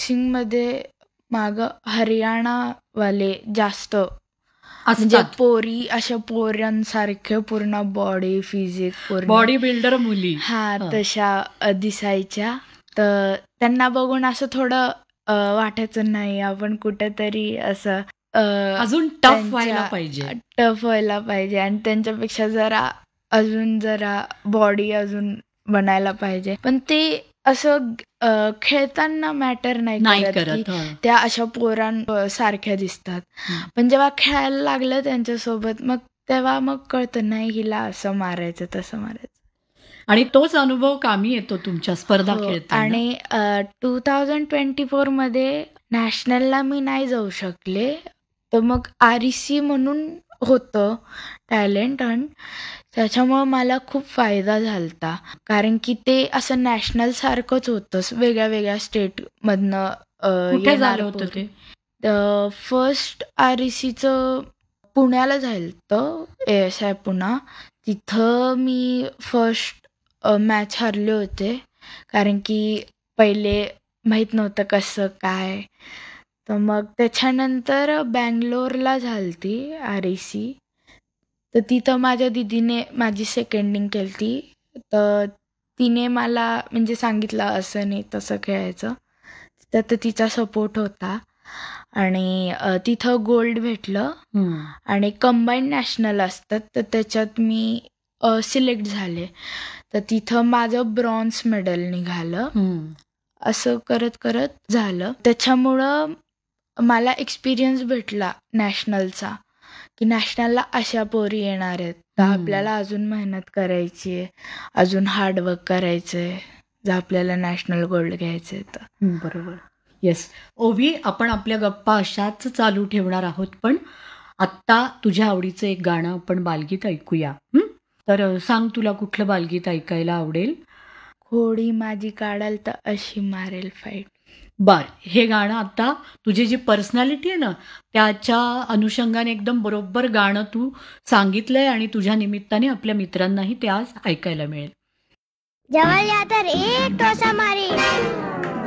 बॉक्सिंगमध्ये मागं हरियाणावाले जास्त म्हणजे असतात पोरी अशा पोरांसारखे पूर्ण बॉडी फिजिक पूर्ण बॉडी बिल्डर मुली. तशा दिसायच्या. तर त्यांना बघून असं थोडं वाटायचं नाही आपण कुठेतरी असं अजून टफ व्हायला पाहिजे. टफ व्हायला पाहिजे आणि त्यांच्यापेक्षा जरा बॉडी अजून बनायला पाहिजे. पण ते असं खेळताना मॅटर नाही करत की त्या अशा सारख्या दिसतात. पण जेव्हा खेळायला लागलं त्यांच्यासोबत मग तेव्हा मग कळतं नाही हिला असं मारायचं तसं मारायचं. आणि तोच अनुभव कामी येतो तुमच्या स्पर्धा खेळताना. आणि 2024 मध्ये नॅशनलला मी नाही जाऊ शकले. तर मग REC म्हणून होतं टॅलेंट हंट. त्याच्यामुळं मला खूप फायदा झालता. कारण की ते असं नॅशनल सारखंच होतं. वेगळ्या वेगळ्या स्टेटमधनं कुठे झालं होतं ते? फर्स्ट RECचं पुण्याला झालं, ASI पुणा. तिथं मी फर्स्ट मॅच हरले होते. कारण की पहिले माहीत नव्हतं कसं काय. तर मग त्याच्यानंतर बँगलोरला झालती REC. तर तिथं माझ्या दीदीने माझी सेकंडिंग केलती. तर तिने मला म्हणजे सांगितलं असं नाही तसं खेळायचं. तर तिचा सपोर्ट होता आणि तिथं गोल्ड भेटलं. आणि कंबाईंड नॅशनल असतात तर त्याच्यात मी सिलेक्ट झाले. तर तिथं माझं ब्रॉन्झ मेडल निघालं. असं करत करत झालं. त्याच्यामुळं मला एक्सपिरियन्स भेटला नॅशनलचा की नॅशनलला अशा पोरी येणार आहेत. तर आपल्याला अजून मेहनत करायची आहे, अजून हार्डवर्क करायचं आहे जर आपल्याला नॅशनल गोल्ड घ्यायचं आहे तर. बरोबर. येस. ओवी, आपण आपल्या गप्पा अशाच चालू ठेवणार आहोत. पण आत्ता तुझ्या आवडीचं एक गाणं आपण बालगीत ऐकूया. तर सांग तुला कुठलं बालगीत ऐकायला आवडेल? खोडी माझी काढाल तर अशी मारेल फाईट. बर, हे गाणं आता तुझी जी पर्सनॅलिटी आहे ना त्याच्या अनुषंगाने एकदम बरोबर गाणं तू सांगितलंय आणि तुझ्या निमित्ताने आपल्या मित्रांनाही ते आज ऐकायला मिळेल. जवळ या तर एक टोचा मारी